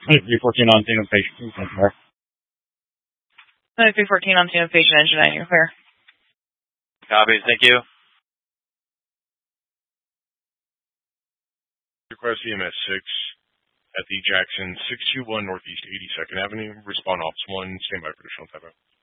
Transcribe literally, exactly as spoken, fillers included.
twenty-three fourteen on team of patient. twenty-three fourteen on team of patient engine nine, you're clear. Copy, thank you. Request E M S six at the Jackson six two one Northeast eighty-second Avenue. Respond Ops one, stand by for additional type.